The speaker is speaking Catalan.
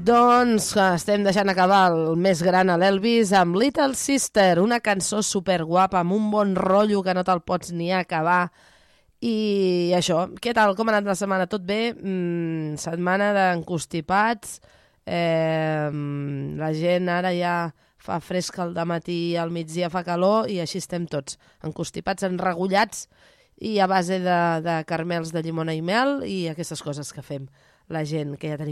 Doncs estem deixant acabar el més gran a l'Elvis amb Little Sister, una cançó superguapa, amb un bon rotllo que no te'l pots ni acabar. I això, què tal? Com ha anat la setmana? Tot bé? Setmana d'encostipats. La gent ara ja fa fresc al dematí, al migdia fa calor i així estem tots, encostipats, enregullats i a base de carmels de llimona i mel i aquestes coses que fem la gent que ja tenim